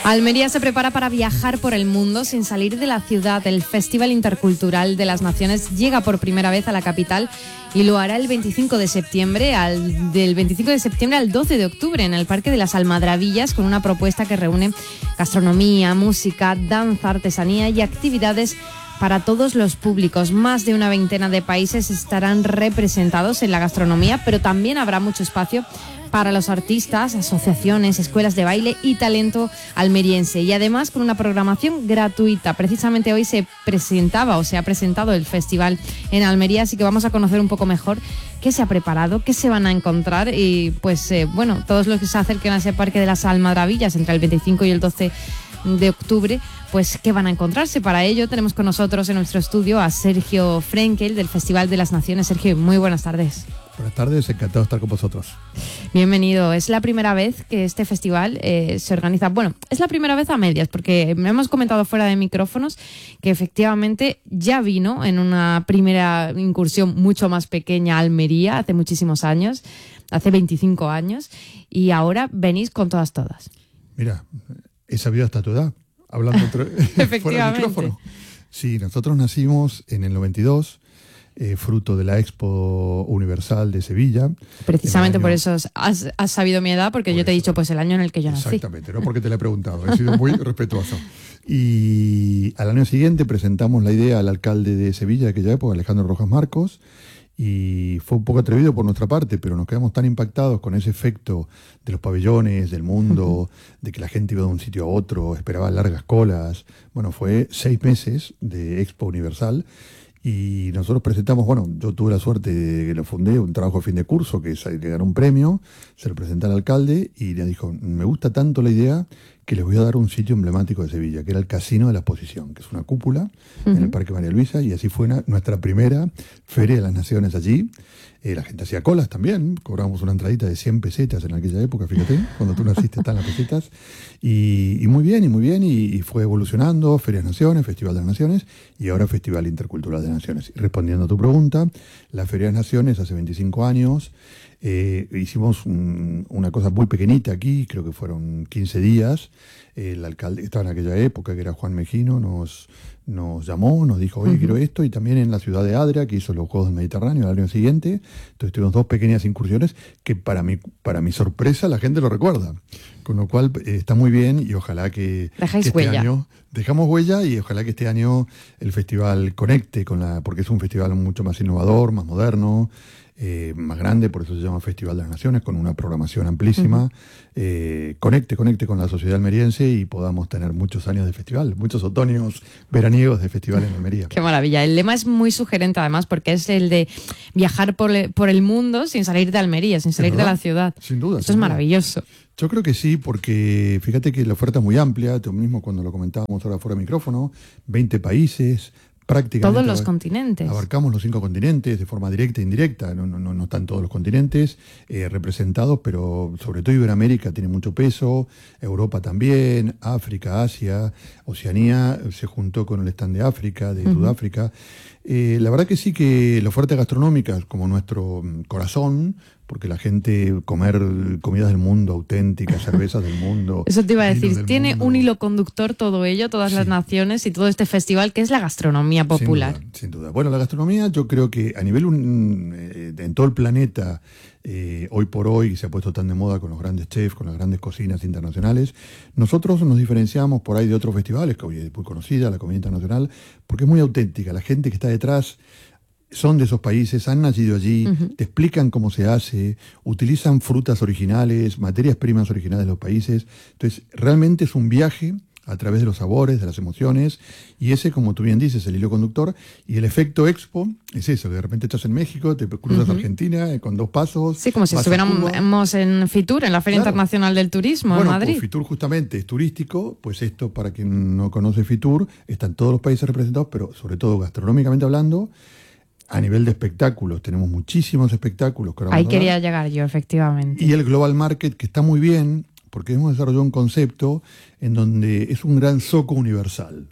Almería se prepara para viajar por el mundo sin salir de la ciudad. El Festival Intercultural de las Naciones llega por primera vez a la capital y lo hará el 25 de septiembre, del 25 de septiembre al 12 de octubre en el Parque de las Almadrabillas, con una propuesta que reúne gastronomía, música, danza, artesanía y actividades para todos los públicos. Más de una veintena de países estarán representados en la gastronomía, pero también habrá mucho espacio para los artistas, asociaciones, escuelas de baile y talento almeriense. Y además con una programación gratuita. Precisamente hoy se ha presentado el festival en Almería, así que vamos a conocer un poco mejor qué se ha preparado, qué se van a encontrar y todos los que se acerquen a ese Parque de las Almadrabillas entre el 25 y el 12 de octubre, pues qué van a encontrarse. Para ello tenemos con nosotros en nuestro estudio a Sergio Frenkel del Festival de las Naciones. Sergio, muy buenas tardes. Buenas tardes, encantado de estar con vosotros. Bienvenido. Es la primera vez que este festival se organiza. Bueno, es la primera vez a medias, porque me hemos comentado fuera de micrófonos que efectivamente ya vino en una primera incursión mucho más pequeña a Almería hace muchísimos años, hace 25 años, y ahora venís con todas. Mira, he sabido hasta tu edad, hablando fuera del micrófono. Sí, nosotros nacimos en el 92, fruto de la Expo Universal de Sevilla. Precisamente por eso has sabido mi edad, porque yo te he dicho pues el año en el que yo nací. Exactamente, no porque te la he preguntado, he sido muy respetuoso. Y al año siguiente presentamos la idea al alcalde de Sevilla de aquella época, Alejandro Rojas Marcos, y fue un poco atrevido por nuestra parte, pero nos quedamos tan impactados con ese efecto de los pabellones, del mundo, de que la gente iba de un sitio a otro, esperaba largas colas. Bueno, fue 6 meses de Expo Universal. Y nosotros presentamos, yo tuve la suerte de que lo fundé, un trabajo a fin de curso que ganó un premio, se lo presenté al alcalde y le dijo, me gusta tanto la idea que les voy a dar un sitio emblemático de Sevilla, que era el Casino de la Exposición, que es una cúpula en el Parque María Luisa, y así fue nuestra primera Feria de las Naciones allí. La gente hacía colas también, cobrábamos una entradita de 100 pesetas en aquella época, fíjate, cuando tú naciste están las pesetas, y muy bien, y fue evolucionando, Feria de las Naciones, Festival de las Naciones, y ahora Festival Intercultural de las Naciones. Y respondiendo a tu pregunta, la Feria de las Naciones hace 25 años, hicimos una cosa muy pequeñita aquí, creo que fueron 15 días, el alcalde estaba en aquella época, que era Juan Mejino, nos llamó, nos dijo, oye, quiero esto, y también en la ciudad de Adria, que hizo los Juegos del Mediterráneo al año siguiente. Entonces tuvimos 2 pequeñas incursiones que para mi sorpresa la gente lo recuerda, con lo cual está muy bien, y ojalá que este año dejamos huella, y ojalá que este año el festival conecte porque es un festival mucho más innovador, más moderno, más grande, por eso se llama Festival de las Naciones, con una programación amplísima, conecte con la sociedad almeriense y podamos tener muchos años de festival, muchos otoños veraniegos de festival en Almería. Qué maravilla. El lema es muy sugerente además, porque es el de viajar por el mundo sin salir de Almería, sin salir de la ciudad. Sin duda. Esto es maravilloso. Yo creo que sí, porque fíjate que la oferta es muy amplia, tú mismo cuando lo comentábamos ahora fuera de micrófono, 20 países, prácticamente todos los continentes. Abarcamos los 5 continentes de forma directa e indirecta. No están todos los continentes representados, pero sobre todo Iberoamérica tiene mucho peso, Europa también, África, Asia, Oceanía se juntó con el stand de África, de Sudáfrica. La verdad que sí, que la oferta gastronómica es como nuestro corazón, porque la gente comer comidas del mundo auténticas, cervezas del mundo. Eso te iba a decir, tiene un hilo conductor todo ello, todas las naciones y todo este festival, que es la gastronomía popular. Sin duda. Bueno, la gastronomía, yo creo que a nivel en todo el planeta, hoy por hoy se ha puesto tan de moda con los grandes chefs, con las grandes cocinas internacionales. Nosotros nos diferenciamos por ahí de otros festivales, que hoy es muy conocida, la comida internacional, porque es muy auténtica. La gente que está detrás son de esos países, han nacido allí, te explican cómo se hace, utilizan frutas originales, materias primas originales de los países. Entonces, realmente es un viaje a través de los sabores, de las emociones, y ese, como tú bien dices, el hilo conductor. Y el efecto Expo es eso, que de repente estás en México, te cruzas a Argentina con 2 pasos. Sí, como si estuviéramos en Fitur, en la Feria Internacional del Turismo, en Madrid. Pues Fitur justamente es turístico, pues esto, para quien no conoce Fitur, están todos los países representados, pero sobre todo gastronómicamente hablando. A nivel de espectáculos, tenemos muchísimos espectáculos. Ahí quería llegar yo, efectivamente. Y el Global Market, que está muy bien, porque hemos desarrollado un concepto en donde es un gran zoco universal.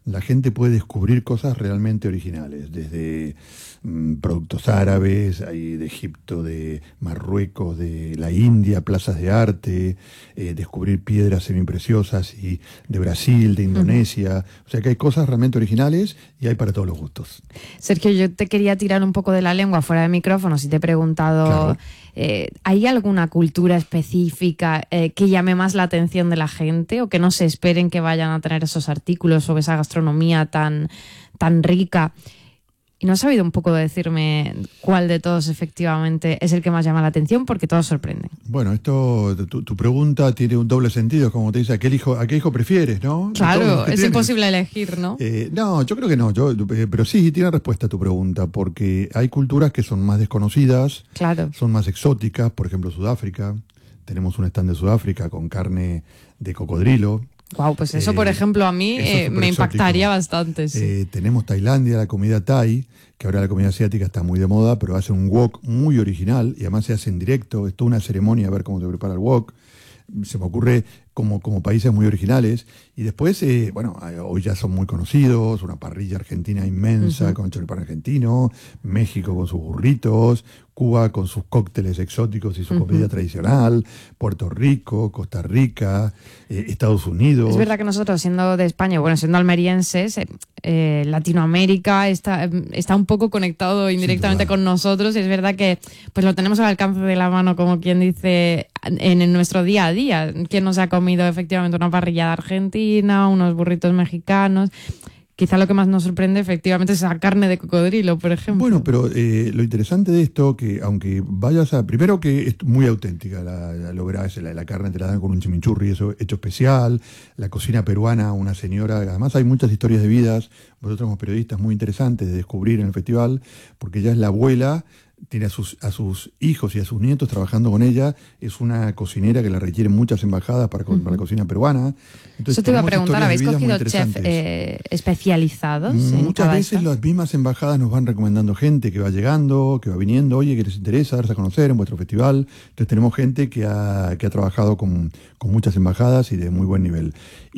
la gente puede descubrir cosas realmente originales, desde productos árabes, hay de Egipto, de Marruecos, de la India, plazas de arte, descubrir piedras semipreciosas y de Brasil, de Indonesia. O sea que hay cosas realmente originales y hay para todos los gustos. Sergio, yo te quería tirar un poco de la lengua fuera de micrófonos y te he preguntado, Claro. ¿hay alguna cultura específica que llame más la atención de la gente o que no se esperen que vayan a tener esos artículos o esa gastronomía tan rica? Y no has sabido un poco decirme cuál de todos efectivamente es el que más llama la atención, porque todos sorprenden. Bueno, tu pregunta tiene un doble sentido, como te dice, ¿a qué hijo prefieres, no? Claro, es imposible elegir, ¿no? No, yo creo que no, pero sí tiene respuesta a tu pregunta, porque hay culturas que son más desconocidas, Claro. son más exóticas, por ejemplo Sudáfrica, tenemos un stand de Sudáfrica con carne de cocodrilo. Wow, pues eso, por ejemplo, a mí me impactaría bastante. Sí. Tenemos Tailandia, la comida thai, que ahora la comida asiática está muy de moda, pero hace un wok muy original y además se hace en directo. Es toda una ceremonia a ver cómo se prepara el wok. Se me ocurre como países muy originales. Y después, hoy ya son muy conocidos, una parrilla argentina inmensa con choripán argentino, México con sus burritos, Cuba con sus cócteles exóticos y su comida tradicional, Puerto Rico, Costa Rica, Estados Unidos. Es verdad que nosotros, siendo de España, bueno, siendo almerienses, Latinoamérica está un poco conectado indirectamente con nosotros, y es verdad que pues lo tenemos al alcance de la mano, como quien dice, en nuestro día a día. ¿Quién nos ha comido efectivamente una parrillada argentina, unos burritos mexicanos? Quizá lo que más nos sorprende efectivamente es esa carne de cocodrilo, por ejemplo. Bueno, pero lo interesante de esto, que aunque vayas a... Primero que es muy auténtica, la carne te la dan con un chimichurri, eso hecho especial, la cocina peruana, una señora... Además hay muchas historias de vidas, vosotros como periodistas, muy interesantes de descubrir en el festival, porque ella es la abuela, tiene a sus hijos y a sus nietos trabajando con ella, es una cocinera que la requieren muchas embajadas para la cocina peruana. Entonces, eso te iba a preguntar, ¿habéis cogido chefs especializados? Muchas veces las mismas embajadas nos van recomendando gente que va llegando, que va viniendo, oye, que les interesa darse a conocer en vuestro festival. Entonces tenemos gente que ha trabajado con muchas embajadas y de muy buen nivel.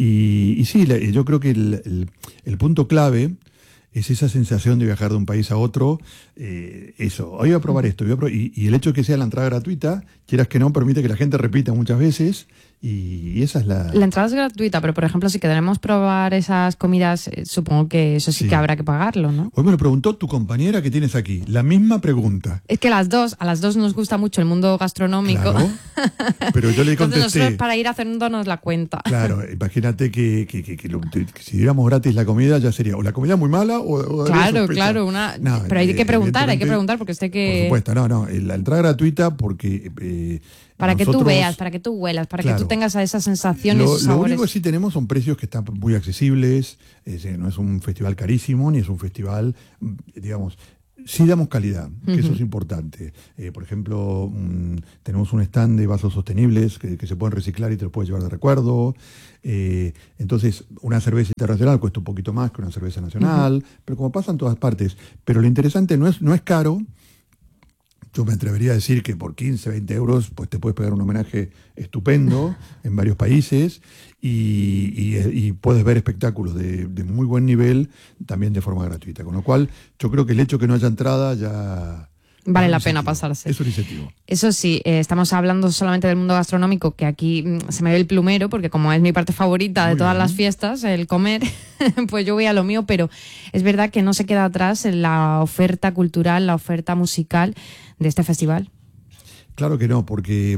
Y sí, yo creo que el punto clave es esa sensación de viajar de un país a otro, hoy voy a probar esto, y el hecho de que sea la entrada gratuita, quieras que no, permite que la gente repita muchas veces, y esa es la... La entrada es gratuita, pero por ejemplo, si queremos probar esas comidas, supongo que eso sí que habrá que pagarlo, ¿no? Hoy me lo preguntó tu compañera que tienes aquí, la misma pregunta. Es que a las dos nos gusta mucho el mundo gastronómico. Claro, pero yo le contesté... Entonces nosotros, para ir haciéndonos la cuenta. Claro, imagínate que si diéramos gratis la comida, ya sería o la comida muy mala o claro, pero hay que preguntar, porque usted que... Por supuesto, la entrada gratuita porque... para que tú veas, para que tú huelas, para que tú tengas esa sensación y esos sabores. Lo único que sí tenemos son precios que están muy accesibles, no es un festival carísimo, ni es un festival, digamos... Sí damos calidad, que eso es importante. Por ejemplo, tenemos un stand de vasos sostenibles que se pueden reciclar y te los puedes llevar de recuerdo. Entonces, una cerveza internacional cuesta un poquito más que una cerveza nacional, pero como pasa en todas partes. Pero lo interesante no es caro. Yo me atrevería a decir que por 15, 20 euros pues te puedes pegar un homenaje estupendo en varios países y puedes ver espectáculos de muy buen nivel también de forma gratuita. Con lo cual, yo creo que el hecho que no haya entrada ya... Vale la pena pasarse. Eso es incentivo. Eso sí, estamos hablando solamente del mundo gastronómico, que aquí se me ve el plumero, porque como es mi parte favorita de todas las fiestas, el comer, pues yo voy a lo mío, pero es verdad que no se queda atrás en la oferta cultural, la oferta musical de este festival. Claro que no, porque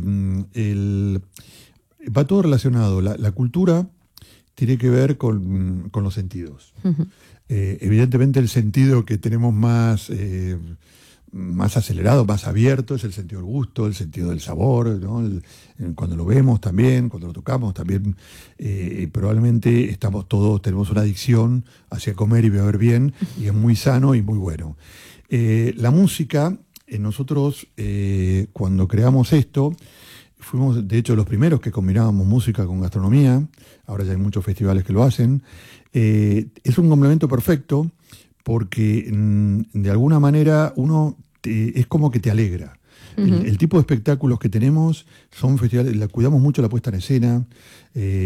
va todo relacionado. La cultura tiene que ver con los sentidos. Evidentemente el sentido que tenemos más acelerado, más abierto, es el sentido del gusto, el sentido del sabor, ¿no? Cuando lo vemos también, cuando lo tocamos también, probablemente tenemos una adicción hacia comer y beber bien, y es muy sano y muy bueno. La música, nosotros cuando creamos esto, fuimos de hecho los primeros que combinábamos música con gastronomía, ahora ya hay muchos festivales que lo hacen. Es un complemento perfecto porque de alguna manera es como que te alegra. El tipo de espectáculos que tenemos son festivales, cuidamos mucho la puesta en escena,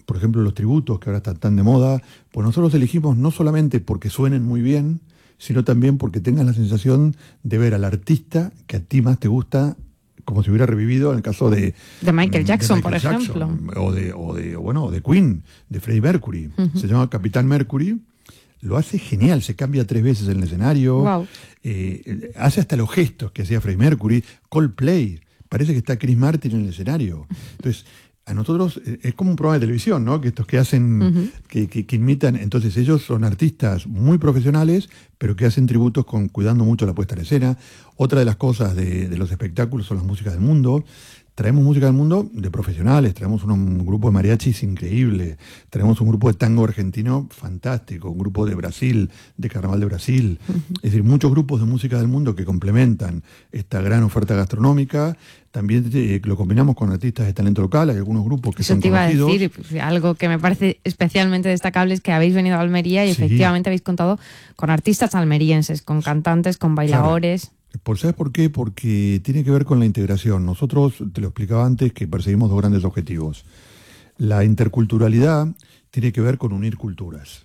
por ejemplo, los tributos que ahora están tan de moda, pues nosotros elegimos no solamente porque suenen muy bien, sino también porque tengas la sensación de ver al artista que a ti más te gusta, como si hubiera revivido en el caso de Michael Jackson, por ejemplo. O de Queen, de Freddie Mercury. Se llama Capitán Mercury. Lo hace genial, se cambia 3 veces en el escenario. Wow. Hace hasta los gestos que hacía Freddie Mercury. Coldplay, parece que está Chris Martin en el escenario. Entonces, a nosotros es como un programa de televisión, ¿no? Que estos que hacen, que imitan, entonces ellos son artistas muy profesionales, pero que hacen tributos cuidando mucho la puesta en escena. Otra de las cosas de los espectáculos son las músicas del mundo. Traemos música del mundo de profesionales, traemos un grupo de mariachis increíble, traemos un grupo de tango argentino fantástico, un grupo de Brasil, de Carnaval de Brasil. Es decir, muchos grupos de música del mundo que complementan esta gran oferta gastronómica. También lo combinamos con artistas de talento local, hay algunos grupos que son conocidos. Eso te iba a decir, algo que me parece especialmente destacable es que habéis venido a Almería y efectivamente habéis contado con artistas almerienses, con cantantes, con bailadores. Claro. ¿Sabes por qué? Porque tiene que ver con la integración. Nosotros, te lo explicaba antes, que perseguimos 2 grandes objetivos. La interculturalidad tiene que ver con unir culturas,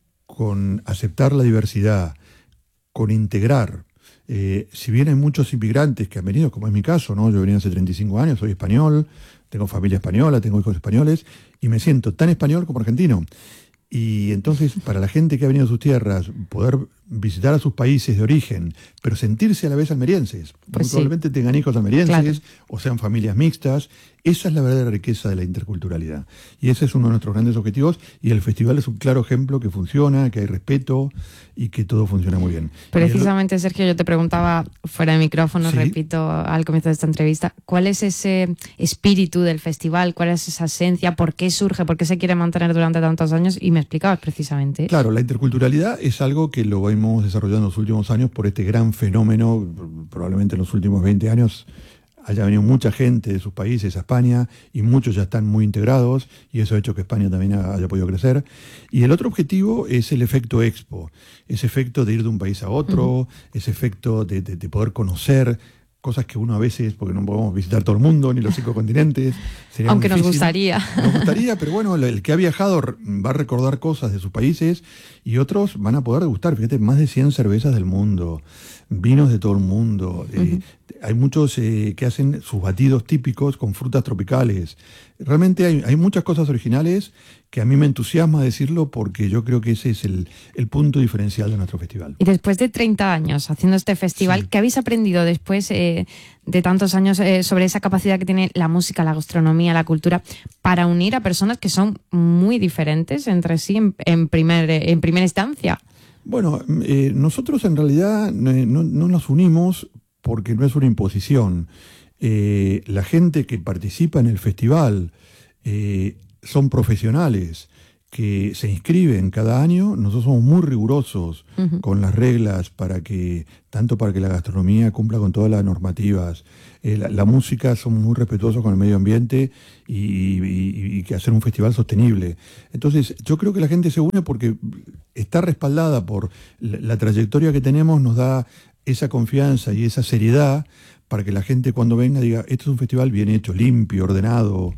con aceptar la diversidad, con integrar. Si bien hay muchos inmigrantes que han venido, como es mi caso, ¿no? Yo venía hace 35 años, soy español, tengo familia española, tengo hijos españoles, y me siento tan español como argentino. Y entonces, para la gente que ha venido a sus tierras, poder visitar a sus países de origen, pero sentirse a la vez almerienses. Pues probablemente tengan hijos almerienses, o sean familias mixtas. Esa es la verdadera riqueza de la interculturalidad. Y ese es uno de nuestros grandes objetivos. Y el festival es un claro ejemplo que funciona, que hay respeto y que todo funciona muy bien. Precisamente, Sergio, yo te preguntaba fuera de micrófono, repito, al comienzo de esta entrevista, ¿cuál es ese espíritu del festival? ¿Cuál es esa esencia? ¿Por qué surge? ¿Por qué se quiere mantener durante tantos años? Y me explicabas precisamente. Claro, la interculturalidad es algo que lo hemos desarrollado en los últimos años por este gran fenómeno. Probablemente en los últimos 20 años haya venido mucha gente de sus países a España y muchos ya están muy integrados y eso ha hecho que España también haya podido crecer. Y el otro objetivo es el efecto Expo, ese efecto de ir de un país a otro, ese efecto de poder conocer cosas que uno a veces, porque no podemos visitar todo el mundo, ni los 5 continentes. Aunque nos gustaría. Nos gustaría, pero bueno, el que ha viajado va a recordar cosas de sus países y otros van a poder degustar. Fíjate, más de 100 cervezas del mundo, vinos de todo el mundo. Hay muchos que hacen sus batidos típicos con frutas tropicales. Realmente hay muchas cosas originales que a mí me entusiasma decirlo porque yo creo que ese es el punto diferencial de nuestro festival. Y después de 30 años haciendo este festival, ¿qué habéis aprendido después de tantos años sobre esa capacidad que tiene la música, la gastronomía, la cultura para unir a personas que son muy diferentes entre sí en primera instancia? Bueno, nosotros en realidad no nos unimos porque no es una imposición. La gente que participa en el festival son profesionales que se inscriben cada año. Nosotros somos muy rigurosos con las reglas tanto para que la gastronomía cumpla con todas las normativas. La música, somos muy respetuosos con el medio ambiente y que hacer un festival sostenible. Entonces, yo creo que la gente se une porque está respaldada por la trayectoria que tenemos, nos da esa confianza y esa seriedad para que la gente cuando venga diga, esto es un festival bien hecho, limpio, ordenado,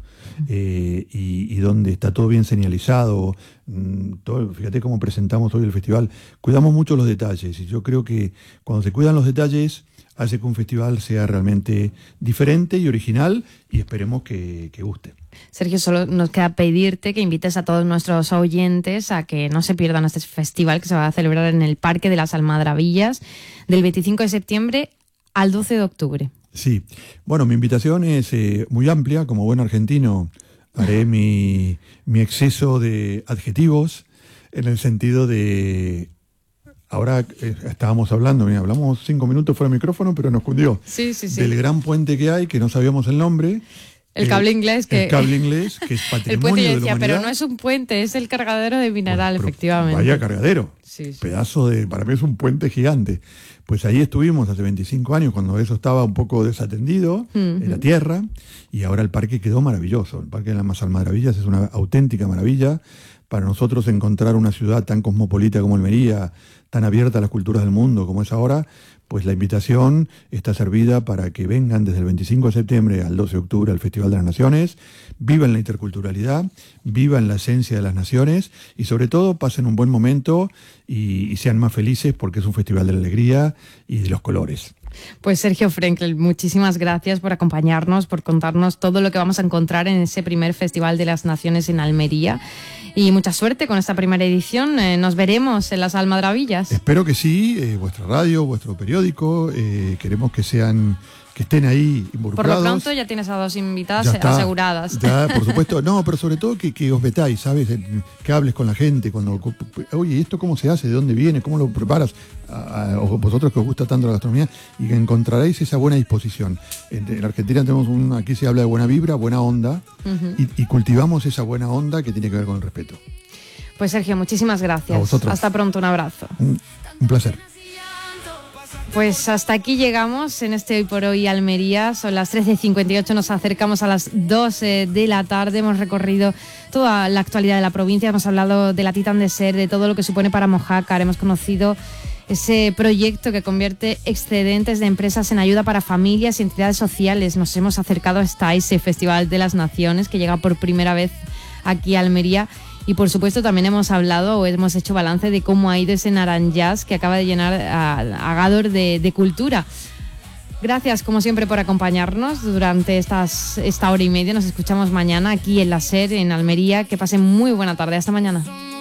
y donde está todo bien señalizado. Fíjate cómo presentamos hoy el festival. Cuidamos mucho los detalles y yo creo que cuando se cuidan los detalles hace que un festival sea realmente diferente y original y esperemos que guste. Sergio, solo nos queda pedirte que invites a todos nuestros oyentes a que no se pierdan este festival que se va a celebrar en el Parque de las Almadrabillas del 25 de septiembre al 12 de octubre. Sí, bueno, mi invitación es muy amplia. Como buen argentino haré mi exceso de adjetivos en el sentido de... Ahora estábamos hablando, mira, hablamos 5 minutos fuera de micrófono, pero nos cundió. Sí. Del gran puente que hay, que no sabíamos el nombre. El cable inglés, que es patrimonio el puente, yo decía, de la humanidad. pero no es un puente, es el cargadero de mineral, efectivamente. Vaya cargadero. Sí. Pedazo de, para mí es un puente gigante. Pues ahí estuvimos hace 25 años, cuando eso estaba un poco desatendido en la tierra, y ahora el parque quedó maravilloso. El Parque de las Maravillas es una auténtica maravilla. Para nosotros encontrar una ciudad tan cosmopolita como Almería, tan abierta a las culturas del mundo como es ahora, pues la invitación está servida para que vengan desde el 25 de septiembre al 12 de octubre al Festival de las Naciones, vivan la interculturalidad, vivan la esencia de las naciones y sobre todo pasen un buen momento y sean más felices porque es un festival de la alegría y de los colores. Pues Sergio Frenkel, muchísimas gracias por acompañarnos, por contarnos todo lo que vamos a encontrar en ese primer Festival de las Naciones en Almería. Y mucha suerte con esta primera edición. Nos veremos en las Almadrabillas. Espero que sí, vuestra radio, vuestro periódico, queremos que estén ahí involucrados. Por lo pronto ya tienes a 2 invitadas aseguradas. Ya, por supuesto. No, pero sobre todo que os metáis, ¿sabes? Que hables con la gente. Oye, ¿esto cómo se hace? ¿De dónde viene? ¿Cómo lo preparas? Vosotros que os gusta tanto la gastronomía, y que encontraréis esa buena disposición. En Argentina tenemos aquí se habla de buena vibra, buena onda, y cultivamos esa buena onda que tiene que ver con el respeto. Pues Sergio, muchísimas gracias. A vosotros. Hasta pronto, un abrazo. Un placer. Pues hasta aquí llegamos en este Hoy por Hoy Almería. Son las 13:58, nos acercamos a las 12 de la tarde. Hemos recorrido toda la actualidad de la provincia, hemos hablado de la Titan de Ser, de todo lo que supone para Mojácar, hemos conocido ese proyecto que convierte excedentes de empresas en ayuda para familias y entidades sociales. Nos hemos acercado hasta ese Festival de las Naciones que llega por primera vez aquí a Almería. Y por supuesto también hemos hablado o hemos hecho balance de cómo ha ido ese Naranjás que acaba de llenar a Gádor de cultura. Gracias como siempre por acompañarnos durante esta hora y media. Nos escuchamos mañana aquí en la SER en Almería. Que pasen muy buena tarde. Hasta mañana.